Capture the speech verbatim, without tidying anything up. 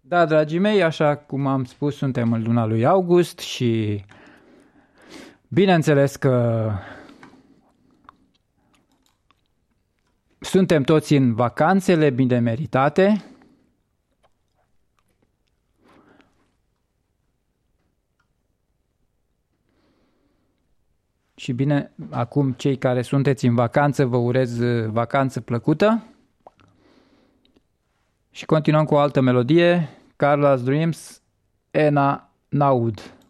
Da, dragii mei, așa cum am spus, suntem în luna lui august și bineînțeles că suntem toți în vacanțele bine meritate. Și bine, acum cei care sunteți în vacanță, vă urez vacanță plăcută. Și continuăm cu o altă melodie, Carla's Dreams, Ena Naud.